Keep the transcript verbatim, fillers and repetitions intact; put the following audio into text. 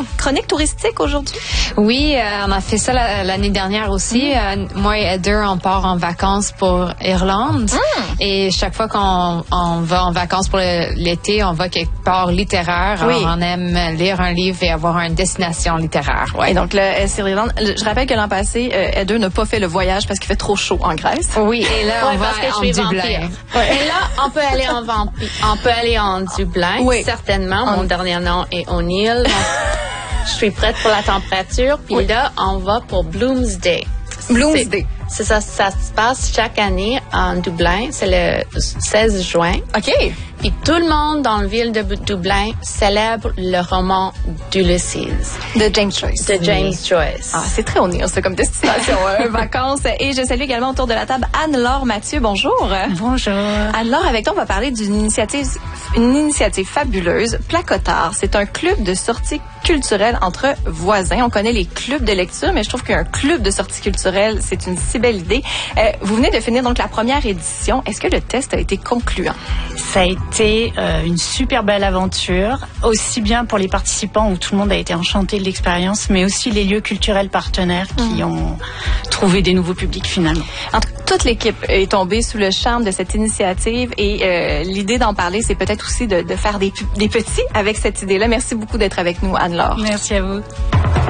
chronique touristique aujourd'hui? Oui, euh, on a fait ça la, l'année dernière aussi. Mm. Euh, moi et Heather, on part en vacances pour Irlande. Mm. Et chaque fois qu'on on va en vacances pour le, l'été, on va quelque part littéraire. Oui. Alors, on aime lire un livre et avoir une destination littéraire. Ouais. Et donc, là, c'est l'Irlande. Je rappelle que l'an passé, euh, Heather n'a pas fait le voyage parce qu'il fait trop chaud en Grèce. Oui, et là, ouais, on va en Dublin. Ouais. Et là, on peut aller en vampire. On peut aller en Dublin, oui. Certainement. En... Mon dernier nom est O'Neill. Je suis prête pour la température. Puis oui. Là, on va pour Bloomsday. Bloomsday. C'est ça, ça se passe chaque année en Dublin. C'est le seize juin. OK. Puis tout le monde dans la ville de Dublin célèbre le roman d'Ulysses. De James Joyce. De James oui. Joyce. Ah, c'est très O'Neill, c'est comme destination, euh, vacances. Et je salue également autour de la table Anne-Laure Mathieu. Bonjour. Bonjour. Anne-Laure, avec toi, on va parler d'une initiative, une initiative fabuleuse, Placotard. C'est un club de sortie culturelle entre voisins. On connaît les clubs de lecture, mais je trouve qu'un club de sortie culturelle, c'est une si belle idée. Euh, vous venez de finir donc la première édition. Est-ce que le test a été concluant? Ça a été euh, une super belle aventure, aussi bien pour les participants où tout le monde a été enchanté de l'expérience, mais aussi les lieux culturels partenaires qui mmh. ont trouvé des nouveaux publics finalement. Entre toute l'équipe est tombée sous le charme de cette initiative et euh, l'idée d'en parler, c'est peut-être aussi de, de faire des, des petits avec cette idée-là. Merci beaucoup d'être avec nous, Anne-Laure. Merci à vous.